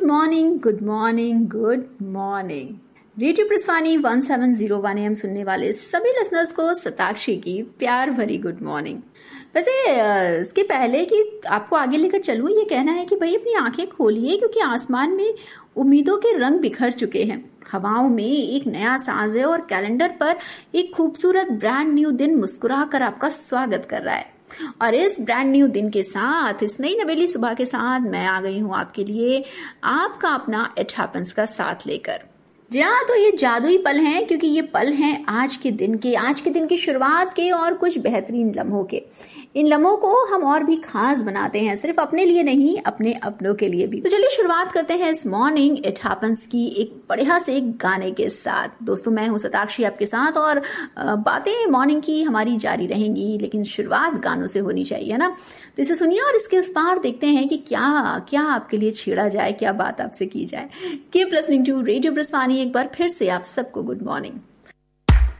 Morning, good morning, good morning. Radio प्रस्थानी 1701 AM सुनने वाले सभी लिसनर्स को शताक्षी की प्यार भरी गुड मॉर्निंग। वैसे इसके पहले कि आपको आगे लेकर चलूं, ये कहना है कि भाई अपनी आंखें खोलिए, क्योंकि आसमान में उम्मीदों के रंग बिखर चुके हैं। हवाओं में एक नया साज है और कैलेंडर पर एक खूबसूरत ब्रांड न्यू दिन मुस्कुरा कर आपका स्वागत कर रहा है। और इस ब्रांड न्यू दिन के साथ, इस नई नवेली सुबह के साथ मैं आ गई हूं आपके लिए, आपका अपना इट हैपेंस का साथ लेकर। जी हाँ, तो ये जादुई पल हैं, क्योंकि ये पल हैं आज के दिन की शुरुआत के और कुछ बेहतरीन लम्हों के। इन लम्हों को हम और भी खास बनाते हैं, सिर्फ अपने लिए नहीं, अपने अपनों के लिए भी। तो चलिए शुरुआत करते हैं इस मॉर्निंग इट हैपेंस की एक बढ़िया से एक गाने के साथ। दोस्तों, मैं हूं शताक्षी आपके साथ और बातें मॉर्निंग की हमारी जारी रहेंगी, लेकिन शुरुआत गानों से होनी चाहिए ना। तो इसे सुनिए और इसके उस पार देखते हैं कि क्या आपके लिए छेड़ा जाए, क्या बात आपसे की जाए। Keep listening to radio प्रस्थानी। एक बार फिर से आप सबको गुड मॉर्निंग।